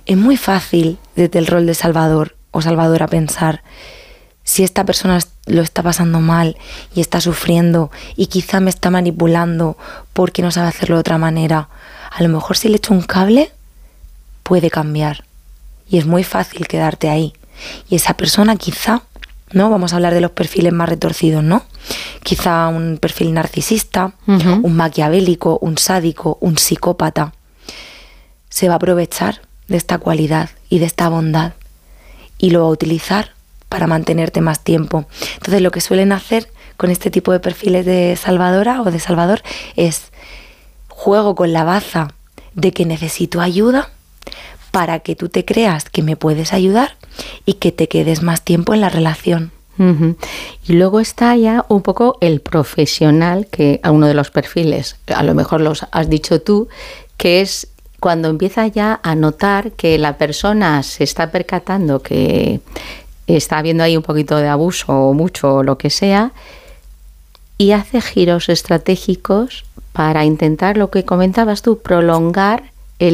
Es muy fácil desde el rol de salvador o salvadora pensar, si esta persona lo está pasando mal y está sufriendo y quizá me está manipulando porque no sabe hacerlo de otra manera, a lo mejor si le echo un cable puede cambiar. Y es muy fácil quedarte ahí. Y esa persona quizá, ¿no? Vamos a hablar de los perfiles más retorcidos, ¿no? Quizá un perfil narcisista, un maquiavélico, un sádico, un psicópata. Se va a aprovechar de esta cualidad y de esta bondad y lo va a utilizar para mantenerte más tiempo. Entonces lo que suelen hacer con este tipo de perfiles de salvadora o de salvador es juego con la baza de que necesito ayuda para que tú te creas que me puedes ayudar y que te quedes más tiempo en la relación. Y luego está ya un poco el profesional, que a uno de los perfiles, a lo mejor los has dicho tú, que es cuando empieza ya a notar que la persona se está percatando que está habiendo ahí un poquito de abuso o mucho o lo que sea, y hace giros estratégicos para intentar, lo que comentabas tú, prolongar,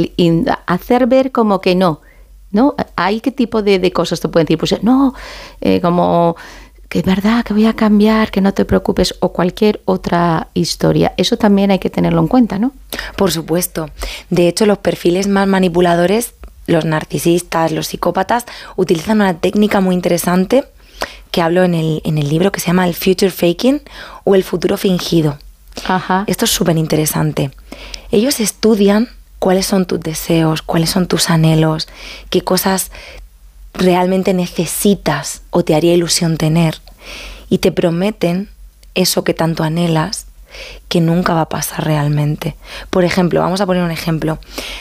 hacer ver como que no. ¿Hay qué tipo de cosas te pueden decir? Pues no, como que es verdad que voy a cambiar, que no te preocupes, o cualquier otra historia. Eso también hay que tenerlo en cuenta, ¿no? Por supuesto. De hecho, los perfiles más manipuladores, los narcisistas, los psicópatas, utilizan una técnica muy interesante que hablo en el libro, que se llama el future faking o el futuro fingido. Ajá. Esto es súper interesante. Ellos estudian cuáles son tus deseos, cuáles son tus anhelos, qué cosas realmente necesitas o te haría ilusión tener, y te prometen eso que tanto anhelas, que nunca va a pasar realmente. Por ejemplo, vamos a poner un ejemplo.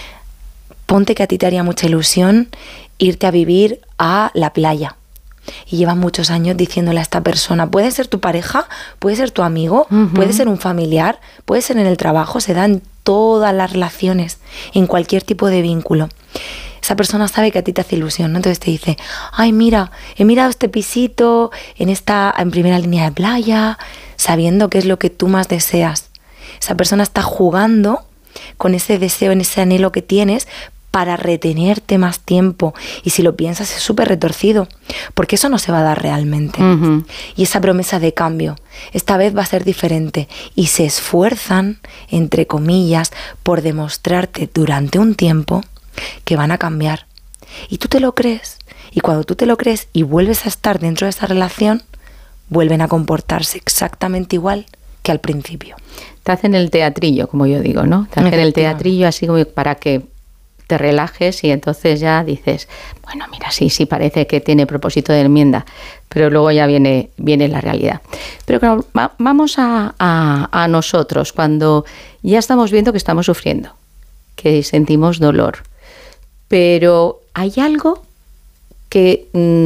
Ponte que a ti te haría mucha ilusión irte a vivir a la playa y llevas muchos años diciéndole a esta persona, puede ser tu pareja, puede ser tu amigo, puede ser un familiar, puede ser en el trabajo, se dan todas las relaciones, en cualquier tipo de vínculo. Esa persona sabe que a ti te hace ilusión, ¿no? Entonces te dice, ay, mira, he mirado este pisito en primera línea de playa, sabiendo qué es lo que tú más deseas. Esa persona está jugando con ese deseo, en ese anhelo que tienes, para retenerte más tiempo. Y si lo piensas, es súper retorcido, porque eso no se va a dar realmente. Y esa promesa de cambio, esta vez va a ser diferente. Y se esfuerzan, entre comillas, por demostrarte durante un tiempo que van a cambiar. Y tú te lo crees. Y cuando tú te lo crees y vuelves a estar dentro de esa relación, vuelven a comportarse exactamente igual que al principio. Te hacen el teatrillo, como yo digo, ¿no? Te hacen el teatrillo así como para que te relajes, y entonces ya dices, bueno, mira, sí parece que tiene propósito de enmienda, pero luego ya viene la realidad. Pero claro, vamos a nosotros, cuando ya estamos viendo que estamos sufriendo, que sentimos dolor, pero hay algo que,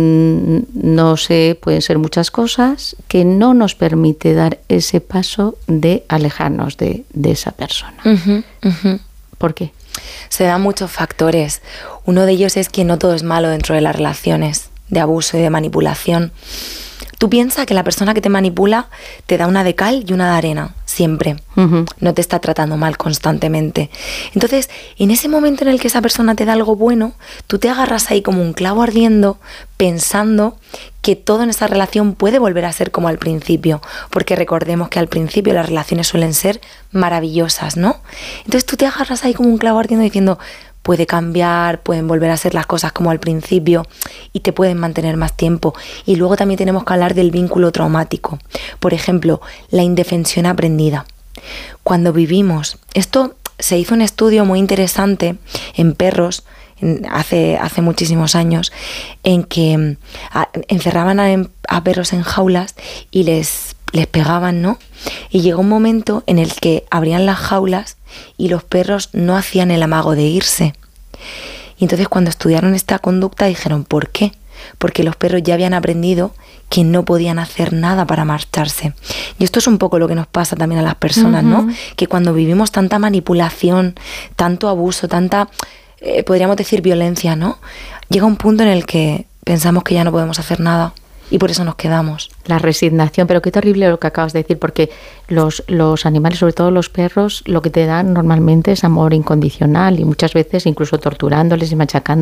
no sé, pueden ser muchas cosas, que no nos permite dar ese paso de alejarnos de esa persona. ¿Por qué? Se dan muchos factores. Uno de ellos es que no todo es malo dentro de las relaciones de abuso y de manipulación. Tú piensas que la persona que te manipula te da una de cal y una de arena, siempre. No te está tratando mal constantemente. Entonces, en ese momento en el que esa persona te da algo bueno, tú te agarras ahí como un clavo ardiendo, pensando que todo en esa relación puede volver a ser como al principio, porque recordemos que al principio las relaciones suelen ser maravillosas, ¿no? Entonces tú te agarras ahí como un clavo ardiendo diciendo, puede cambiar, pueden volver a ser las cosas como al principio y te pueden mantener más tiempo. Y luego también tenemos que hablar del vínculo traumático. Por ejemplo, la indefensión aprendida. Cuando vivimos, esto se hizo un estudio muy interesante en perros hace muchísimos años, en que encerraban a perros en jaulas y les pegaban, ¿no? Y llegó un momento en el que abrían las jaulas y los perros no hacían el amago de irse. Y entonces cuando estudiaron esta conducta dijeron, ¿por qué? Porque los perros ya habían aprendido que no podían hacer nada para marcharse. Y esto es un poco lo que nos pasa también a las personas, ¿no? Que cuando vivimos tanta manipulación, tanto abuso, tanta, podríamos decir, violencia, ¿no? Llega un punto en el que pensamos que ya no podemos hacer nada. Y por eso nos quedamos. La resignación, pero qué terrible lo que acabas de decir, porque los animales, sobre todo los perros, lo que te dan normalmente es amor incondicional, y muchas veces incluso torturándoles y machacándoles